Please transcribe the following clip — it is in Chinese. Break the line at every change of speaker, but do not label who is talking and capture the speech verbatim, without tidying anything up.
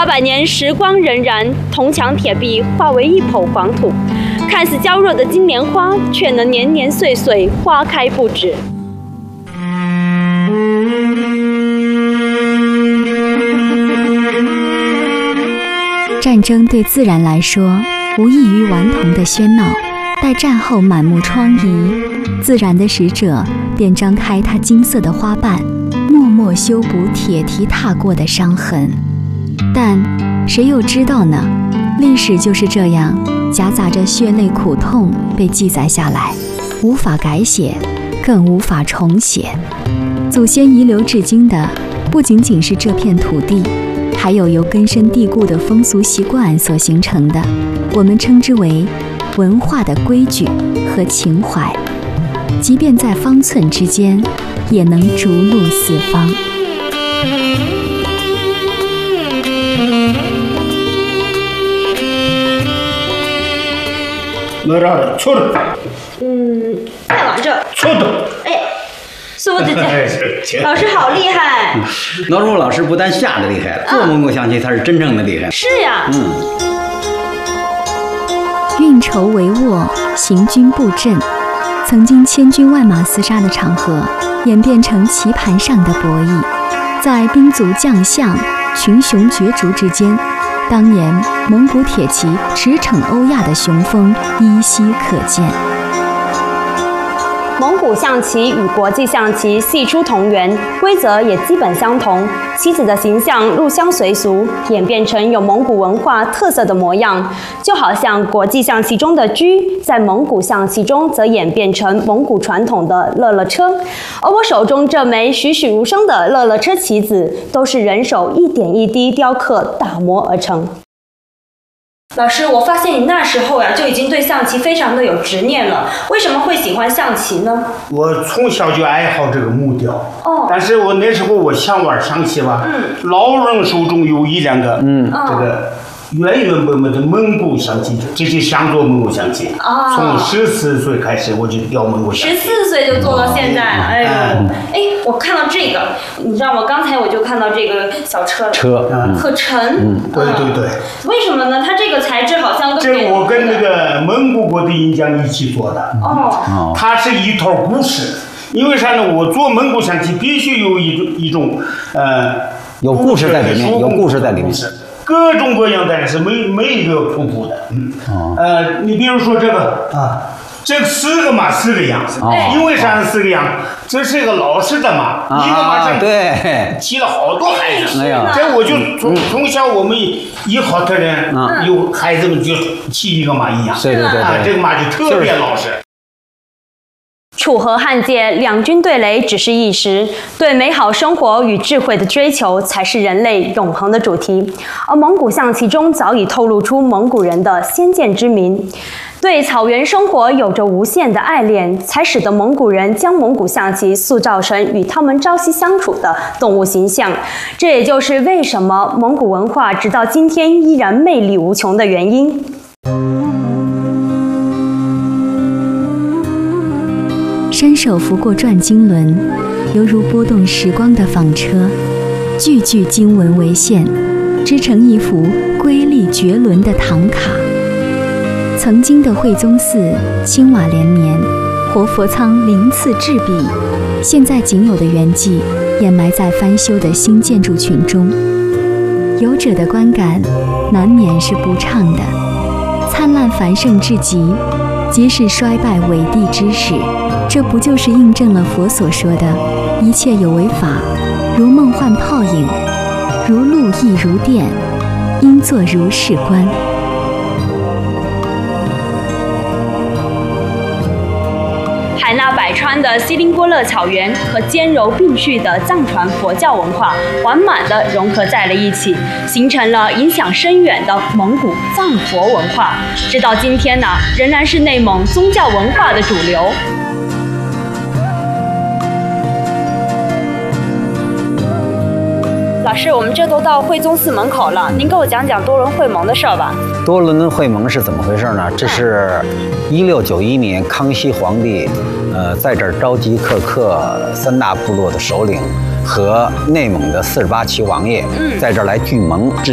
八百年时光荏苒，铜墙铁壁化为一抔黄土，看似娇弱的金莲花，却能年年岁岁花开不止。
战争对自然来说，无异于顽童的喧闹。待战后满目疮痍，自然的使者便张开它金色的花瓣，默默修补铁蹄踏过的伤痕。但谁又知道呢？历史就是这样，夹杂着血泪苦痛被记载下来，无法改写，更无法重写。祖先遗留至今的，不仅仅是这片土地，还有由根深蒂固的风俗习惯所形成的，我们称之为文化的规矩和情怀，即便在方寸之间，也能逐鹿四方。
哪儿错了？
嗯，再往这。
错的。
哎，师傅姐姐，老师好厉害！
老师老师不但下的厉害了，做蒙古象棋他是真正的厉害。
是呀。
嗯。
运筹帷幄，行军布阵，曾经千军万马厮杀的场合，演变成棋盘上的博弈。在兵卒将相、群雄角逐之间，当年蒙古铁骑驰骋欧亚的雄风依稀可见。
蒙古象棋与国际象棋系出同源，规则也基本相同，棋子的形象入乡随俗，演变成有蒙古文化特色的模样。就好像国际象棋中的车，在蒙古象棋中则演变成蒙古传统的乐乐车。而我手中这枚栩栩如生的乐乐车棋子，都是人手一点一滴雕刻打磨而成。老师，我发现你那时候呀、啊、就已经对象棋非常的有执念了，为什么会喜欢象棋呢？
我从小就爱好这个木雕，
哦，
但是我那时候我想玩象棋吧，
嗯，
老人手中有一两个，
嗯，
这个原原本本的蒙古象棋，这就想做蒙古象棋。
哦，
从十四岁开始我就雕蒙古象棋，
十四岁就做到现在，哎呦，哎，我看到这个，你知道吗？刚才我就看到这个小车了，
车，
嗯，
可沉，
嗯，
对对对。
为什么呢？它这个材质好像跟
这我跟那个蒙古国的银匠一起做的。
哦，
它是一套故事。因为啥呢？我做蒙古象棋必须有一种一种呃，
有故事在里面，有故事在里面。
各种各样的人是没没一个重复的。嗯，哦，呃，你比如说这个啊。这四个马四个样，哦，因为啥四个样？这是一个老式的马，啊，一个马上
对
骑了好多孩子。
哎呀，
这我就从，嗯，从小我们一好的人，嗯，有孩子们就骑一个马一样。
对对对，
啊，这个马就特别老实。
楚河汉界，两军对垒只是一时，对美好生活与智慧的追求才是人类永恒的主题。而蒙古象棋中早已透露出蒙古人的先见之明。对草原生活有着无限的爱恋，才使得蒙古人将蒙古象棋塑造成与他们朝夕相处的动物形象。这也就是为什么蒙古文化直到今天依然魅力无穷的原因。
伸手拂过转经轮，犹如拨动时光的纺车，句句经文为线，织成一幅瑰丽绝伦的唐卡。曾经的惠宗寺青瓦连绵，活佛仓鳞次栉比，现在仅有的圆寂掩埋在翻修的新建筑群中。游者的观感难免是不畅的。灿烂繁盛至极，即使衰败伟地之始，这不就是印证了佛所说的一切有为法，如梦幻泡影，如露亦如电，应作如是观。
海纳百川的锡林郭勒草原和兼柔并蓄的藏传佛教文化完满地融合在了一起，形成了影响深远的蒙古藏佛文化。直到今天呢，仍然是内蒙宗教文化的主流。老师，我们这都到惠宗寺门口了，您给我讲讲多伦会盟的事儿吧。
多伦会盟是怎么回事呢？这是一六九一年康熙皇帝，呃，在这儿召集克克三大部落的首领和内蒙的四十八旗王爷，在这儿来聚盟。